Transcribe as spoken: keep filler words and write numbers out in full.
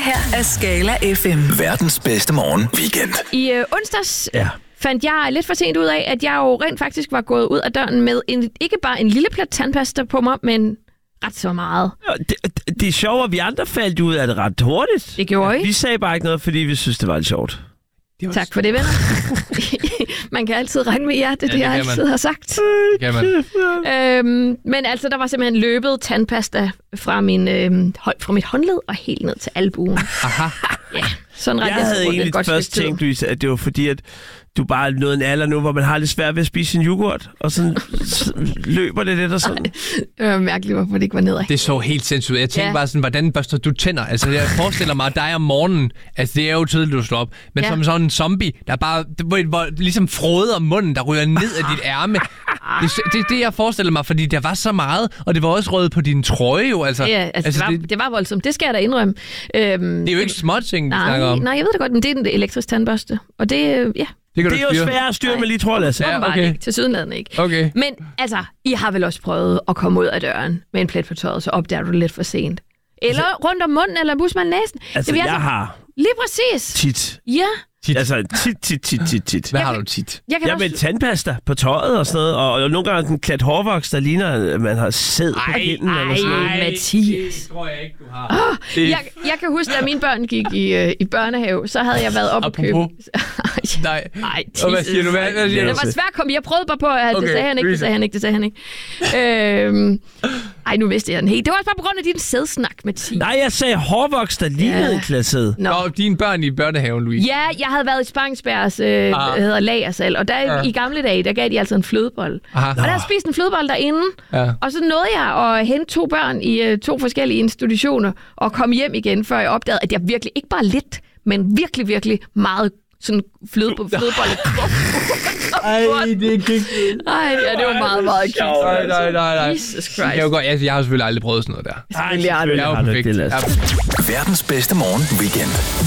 her er Skala F M. Verdens bedste morgen weekend. I øh, onsdags Ja. fandt jeg lidt for sent ud af, at jeg jo rent faktisk var gået ud af døren med en, ikke bare en lille plet tandpasta på mig, men ret så meget. Det, det, det er sjovt, at vi andre faldt ud af det ret hurtigt. Det gjorde I. Vi sagde bare ikke noget, fordi vi synes, det var lidt sjovt. Det tak for det, venner. Man kan altid regne med jer, det er ja, det, jeg altid man. har sagt. Det kan man. Øhm, men altså, der var simpelthen løbet tandpasta fra, min, øhm, fra mit håndled og helt ned til albuen. Aha. Ja, sådan ret Jeg havde egentlig først tænkt, Louise, at det var fordi, at du bare nåede en alder nu, hvor man har lidt svært ved at spise sin yoghurt, og sådan løber det lidt og sådan. Det var mærkeligt, hvorfor det ikke var nedad. Det så helt sindssygt ud. Jeg tænkte Ja. bare sådan, hvordan børster du tænder? Altså, jeg forestiller mig dig om morgenen. Altså, det er jo tidligt, du står op. Men Ja. som sådan en zombie, der bare hvor, hvor, ligesom froder munden, der ryger ned af dit ærme. Det er det, det, jeg forestiller mig, fordi der var så meget, og det var også røget på din trøje jo. Altså, Ja, altså, altså det, var, det, det var voldsomt. Det skal jeg da indrømme. Øhm, det er jo ikke små ting, vi nej, snakker om. nej, jeg ved det godt, men det er en elektrisk tandbørste. Og det, øh, ja, Det, kan Det er du jo styre. svært at styre med lige, tror jeg, Lasse. Ja, åbenbart okay. ikke. Til sydenladende ikke. Okay. Men altså, I har vel også prøvet at komme ud af døren med en plet på tøjet, så opdager du det lidt for sent. Eller altså, rundt om munden, eller busmand næsen. Altså, det jeg altså, har lige præcis. tit. Ja. Tit. Altså, tit, tit, tit, tit, tit. Hvad Jeg har kan- du tit? Jeg kan Jeg også... med tandpasta på tøjet og sådan noget, og, og nogle gange en klat hårvoks, der ligner, at man har sæd på pinden eller sådan noget. Ej, Mathias. Det tror jeg ikke, du har. Det- Jeg, jeg kan huske, da mine børn gik i, øh, i børnehave, så havde jeg været op og købe... Apropos. Nej. Nej, Og hvad siger du? Hvad, hvad siger det du? var svært at komme. Jeg prøvede bare på, at Okay, det sagde han ikke, det sagde han ikke, det sagde han ikke. Øhm, ej, nu vidste jeg den helt. Det var også bare på grund af din sædsnak, Mathias. Nej, jeg sagde hårvoks, der lignede Ja. en klat sæd. Nå. Nå, dine børn i børnehaven, Louise. Ja, jeg havde været i Spangsbergs øh, Ah. hvad hedder lagersal, og der Ja. i gamle dage, der gav de altså en flødebold. Aha. Og der havde spist en flødebold derinde, Ja. og så nåede jeg at hente to børn i øh, to forskellige institutioner, og komme hjem igen, før jeg opdagede, at jeg virkelig, ikke bare lidt, men virkelig, virkelig meget sådan fløde på flødebolle. Ej, det er ikke... Ej, ja, det var meget, meget cute. Nej, nej, nej, nej. Jesus Christ. Jeg, jo godt, altså, jeg har selvfølgelig aldrig prøvet sådan noget der. Ej, Selvfølgelig har du selvfølgelig Jeg er har jo du perfekt. det, Lasse. Ja. Verdens bedste morgen weekend.